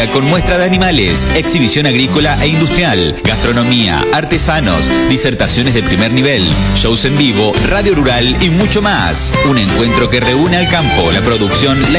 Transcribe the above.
con muestra de animales, exhibición agrícola e industrial, gastronomía, artesanos, disertaciones de primer nivel, shows en vivo, radio rural y mucho más. Un encuentro que reúne al campo, la producción, la